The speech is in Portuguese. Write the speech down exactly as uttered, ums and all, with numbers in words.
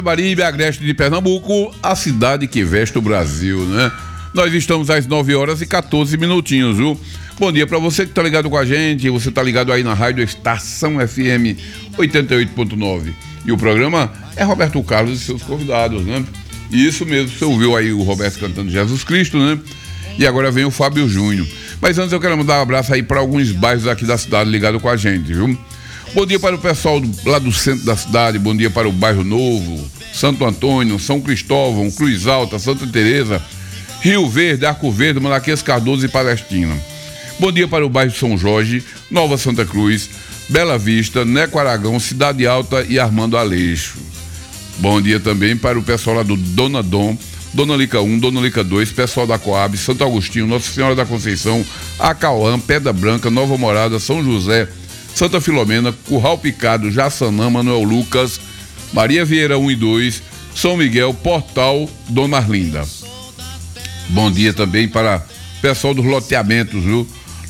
Baribe, Agreste de Pernambuco, a cidade que veste o Brasil, né? Nós estamos às nove horas e quatorze minutinhos, viu? Bom dia para você que tá ligado com a gente, você tá ligado aí na rádio Estação F M oitenta e oito ponto nove. E o programa é Roberto Carlos e seus convidados, né? E isso mesmo, você ouviu aí o Roberto cantando Jesus Cristo, né? E agora vem o Fábio Júnior. Mas antes eu quero mandar um abraço aí para alguns bairros aqui da cidade ligado com a gente, viu? Bom dia para o pessoal do, lá do centro da cidade, bom dia para o Bairro Novo, Santo Antônio, São Cristóvão, Cruz Alta, Santa Teresa, Rio Verde, Arco Verde, Malaquias Cardoso e Palestina. Bom dia para o bairro São Jorge, Nova Santa Cruz, Bela Vista, Neco Aragão, Cidade Alta e Armando Aleixo. Bom dia também para o pessoal lá do Dona Dom, Dona Lica um, Dona Lica dois, pessoal da Coab, Santo Agostinho, Nossa Senhora da Conceição, Acauã, Pedra Branca, Nova Morada, São José, Santa Filomena, Curral Picado, Jaçanã, Manuel Lucas, Maria Vieira um e dois, São Miguel, Portal, Dona Arlinda. Bom dia também para o pessoal dos loteamentos, viu?